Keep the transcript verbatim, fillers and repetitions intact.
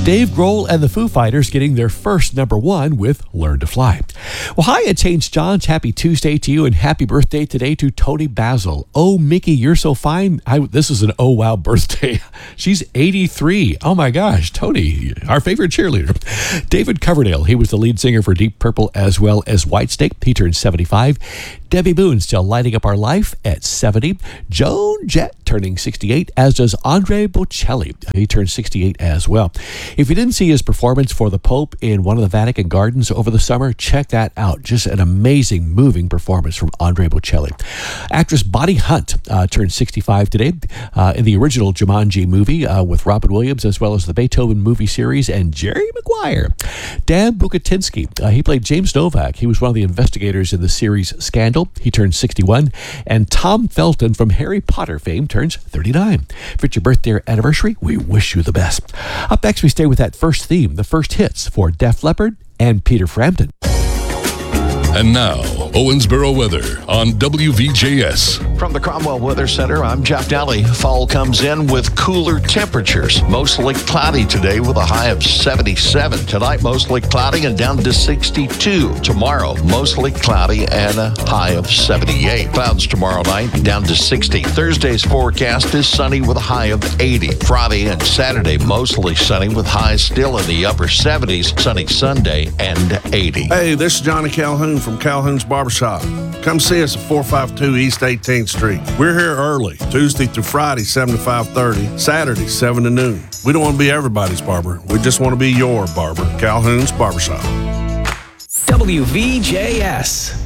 Dave Grohl and the Foo Fighters getting their first number one with Learn to Fly. Well, hi, it's Saint John's. Happy Tuesday to you, and happy birthday today to Tony Basil. Oh, Mickey, you're so fine. I, this is an oh wow birthday. She's eighty-three. Oh my gosh, Tony, our favorite cheerleader. David Coverdale, he was the lead singer for Deep Purple as well as Whitesnake. He turned seventy-five. Debbie Boone still lighting up our life at seventy. Joan Jett turning sixty-eight, as does Andre Bocelli. He turned sixty-eight as well. If you didn't see his performance for the Pope in one of the Vatican Gardens over the summer, check that out. Just an amazing, moving performance from Andre Bocelli. Actress Bonnie Hunt uh, turned sixty-five today uh, in the original Jumanji movie uh, with Robin Williams, as well as the Beethoven movie series, and Jerry Maguire. Dan Bukatinsky, uh, he played James Novak. He was one of the investigators in the series Scandal. He turned sixty-one. And Tom Felton from Harry Potter fame turns thirty-nine. If it's your birthday or anniversary, we wish you the best. Up next, we stay with that first theme, the first hits for Def Leppard and Peter Frampton. And now, Owensboro weather on W V J S. From the Cromwell Weather Center, I'm Jeff Daly. Fall comes in with cooler temperatures. Mostly cloudy today with a high of seventy-seven. Tonight, mostly cloudy and down to sixty-two. Tomorrow, mostly cloudy and a high of seventy-eight. Clouds tomorrow night, down to sixty. Thursday's forecast is sunny with a high of eighty. Friday and Saturday, mostly sunny with highs still in the upper seventies. Sunny Sunday and eighty. Hey, this is Johnny Calhoun from Calhoun's Barbershop. Come see us at four fifty-two East eighteenth Street. We're here early, Tuesday through Friday, seven to five thirty, Saturday, seven to noon. We don't want to be everybody's barber. We just want to be your barber. Calhoun's Barbershop. W V J S.